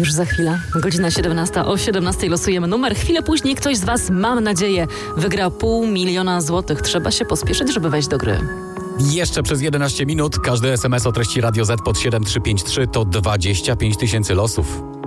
Już za chwilę, godzina 17. O 17 losujemy numer. Chwilę później ktoś z Was, mam nadzieję, wygra 500 000 złotych. Trzeba się pospieszyć, żeby wejść do gry. Jeszcze przez 11 minut każdy SMS o treści Radio Z pod 7353 to 25 000 losów.